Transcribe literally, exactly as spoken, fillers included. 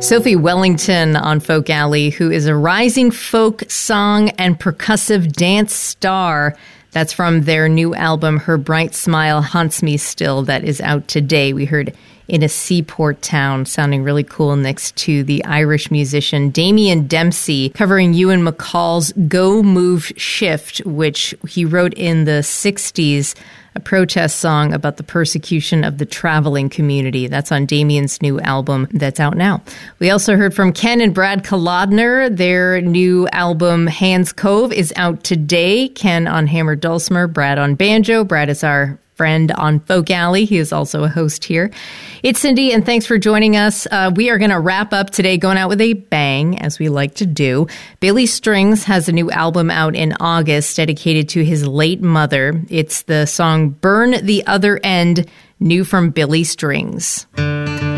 Sophie Wellington on Folk Alley, who is a rising folk song and percussive dance star. That's from their new album, Her Bright Smile Haunts Me Still, that is out today. We heard In a Seaport Town, sounding really cool next to the Irish musician Damien Dempsey, covering Ewan MacColl's Go Move Shift, which he wrote in the sixties, a protest song about the persecution of the traveling community. That's on Damien's new album that's out now. We also heard from Ken and Brad Kolodner. Their new album, Hands Cove, is out today. Ken on hammer dulcimer, Brad on banjo. Brad is our friend on Folk Alley. He is also a host here. It's Cindy, and thanks for joining us. Uh, we are going to wrap up today going out with a bang, as we like to do. Billy Strings has a new album out in August dedicated to his late mother. It's the song Burn the Other End, new from Billy Strings.